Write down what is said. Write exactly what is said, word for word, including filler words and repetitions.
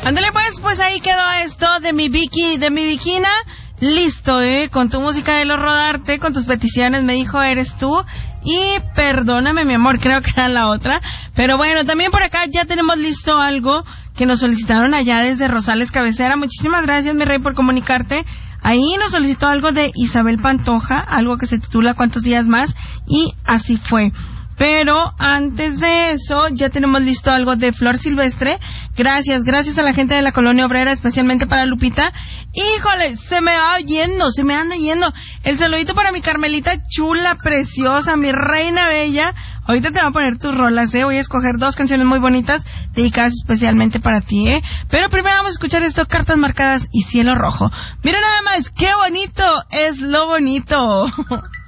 Ándale pues, pues ahí quedó esto de mi Vicky, de mi Vikina. Listo, ¿eh? Con tu música de los Rodarte, con tus peticiones, me dijo, eres tú. Y perdóname, mi amor, creo que era la otra. Pero bueno, también por acá ya tenemos listo algo que nos solicitaron allá desde Rosales Cabecera. Muchísimas gracias, mi rey, por comunicarte. Ahí nos solicitó algo de Isabel Pantoja, algo que se titula ¿Cuántos días más? Y así fue. Pero antes de eso, ya tenemos listo algo de Flor Silvestre. Gracias, gracias a la gente de la Colonia Obrera, especialmente para Lupita. Híjole, se me va yendo, se me anda yendo. El saludito para mi Carmelita chula, preciosa, mi reina bella. Ahorita te voy a poner tus rolas, ¿eh? Voy a escoger dos canciones muy bonitas, dedicadas especialmente para ti, ¿eh? Pero primero vamos a escuchar esto, Cartas Marcadas y Cielo Rojo. Mira nada más, qué bonito es lo bonito.